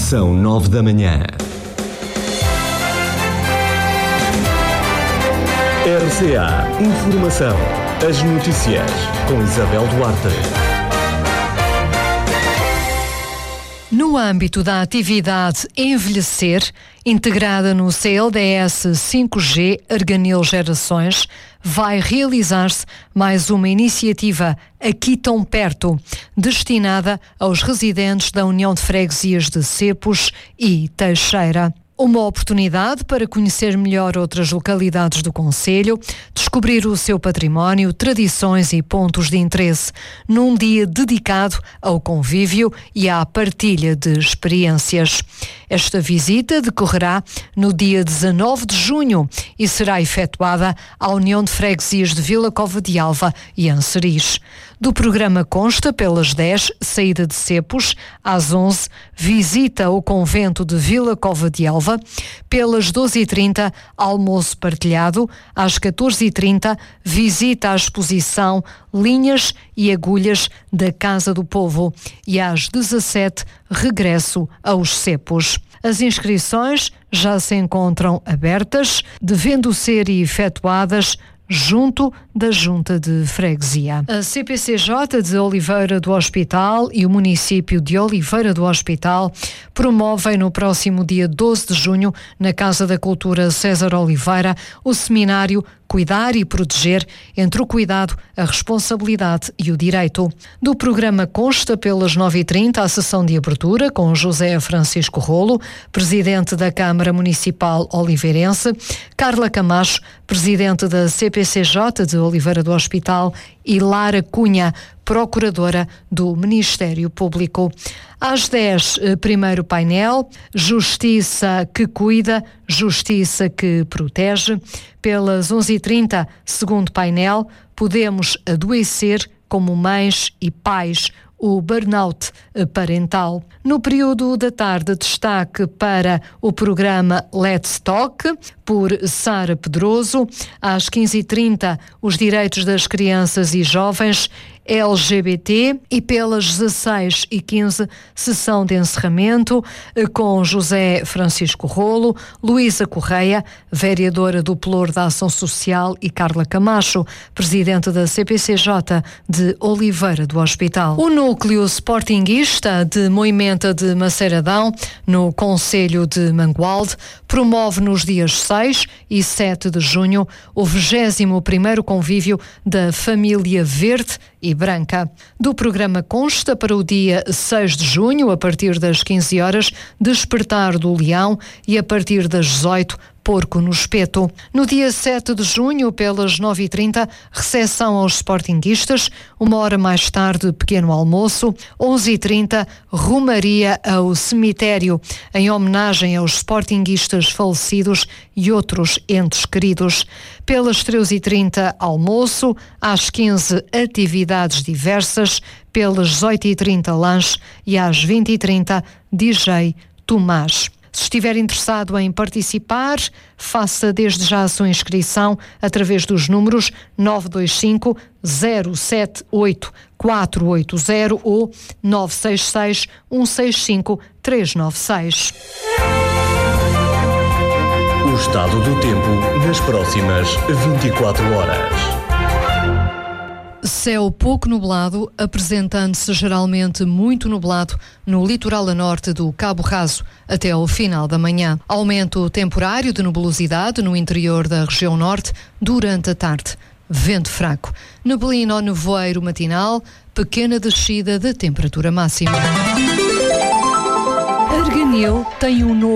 São 9 da manhã. RCA Informação. As notícias com Isabel Duarte. No âmbito da atividade Envelhecer, integrada no CLDS 5G Arganil Gerações, vai realizar-se mais uma iniciativa Aqui Tão Perto, destinada aos residentes da União de Freguesias de Cepos e Teixeira. Uma oportunidade para conhecer melhor outras localidades do concelho, descobrir o seu património, tradições e pontos de interesse, num dia dedicado ao convívio e à partilha de experiências. Esta visita decorrerá no dia 19 de junho e será efetuada à União de Freguesias de Vila Cova de Alva e Anseriz. Do programa consta, pelas 10, saída de Cepos, às 11, visita ao convento de Vila Cova de Alva, pelas 12h30, almoço partilhado, às 14h30, visita à exposição Linhas e Agulhas da Casa do Povo e às 17, regresso aos Cepos. As inscrições já se encontram abertas, devendo ser efetuadas junto da Junta de Freguesia. A CPCJ de Oliveira do Hospital e o município de Oliveira do Hospital promovem no próximo dia 12 de junho, na Casa da Cultura César Oliveira, o seminário Cuidar e Proteger, entre o cuidado, a responsabilidade e o direito. Do programa consta, pelas 9h30, a sessão de abertura com José Francisco Rolo, presidente da Câmara Municipal Oliveirense, Carla Camacho, presidente da CPCJ de Oliveira do Hospital, e Lara Cunha, procuradora do Ministério Público. Às 10, primeiro painel, Justiça que Cuida, Justiça que Protege. Pelas 11h30, segundo painel, Podemos Adoecer como Mães e Pais, o burnout parental. No período da tarde, destaque para o programa Let's Talk, por Sara Pedroso. Às 15h30, os direitos das crianças e jovens LGBT, e pelas 16h15, sessão de encerramento com José Francisco Rolo, Luísa Correia, vereadora do Pelour da Ação Social, e Carla Camacho, presidente da CPCJ de Oliveira do Hospital. O núcleo sportinguista de Moimenta de Maceiradão, no concelho de Mangualde, promove nos dias 6 e 7 de junho o 21º convívio da Família Verde e Branca. Do programa consta, para o dia 6 de junho, a partir das 15 horas, Despertar do Leão, e a partir das 18, Porco no Espeto. No dia 7 de junho, pelas 9h30, recepção aos sportinguistas, 1 hora mais tarde, pequeno almoço, 11h30, rumaria ao cemitério, em homenagem aos sportinguistas falecidos e outros entes queridos. Pelas 13h30, almoço, às 15, atividades diversas, pelas 18h30, lanche, e às 20h30, DJ Tomás. Se estiver interessado em participar, faça desde já a sua inscrição através dos números 925 078 480 ou 966 165 396. O estado do tempo nas próximas 24 horas. Céu pouco nublado, apresentando-se geralmente muito nublado no litoral a norte do Cabo Raso até ao final da manhã. Aumento temporário de nebulosidade no interior da região norte durante a tarde. Vento fraco. Neblina ou nevoeiro matinal, pequena descida da temperatura máxima. Arganil tem um novo